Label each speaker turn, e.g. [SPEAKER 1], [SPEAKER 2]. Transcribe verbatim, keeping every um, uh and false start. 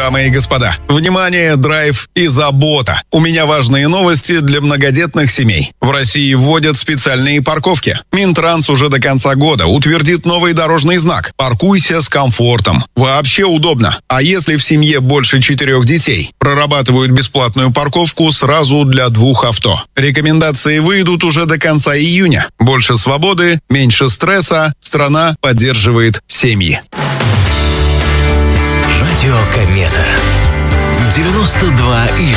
[SPEAKER 1] Дамы и господа, внимание, драйв и забота. У меня важные новости для многодетных семей. В России вводят специальные парковки. Минтранс уже до конца года утвердит новый дорожный знак «Паркуйся с комфортом». Вообще удобно. А если в семье больше четырех детей? Прорабатывают бесплатную парковку сразу для двух авто. Рекомендации выйдут уже до конца июня. Больше свободы, меньше стресса. Страна поддерживает семьи.
[SPEAKER 2] Радио Комета. девяносто два и